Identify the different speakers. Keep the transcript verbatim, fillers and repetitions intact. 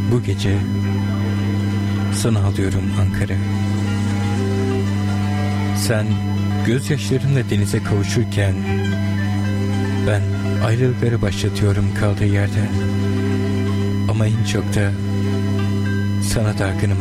Speaker 1: Bu gece sana alıyorum Ankara. Sen gözyaşlarınla denize kavuşurken ben ayrılıkları başlatıyorum kaldığı yerden. Ama en çok da sana dargınım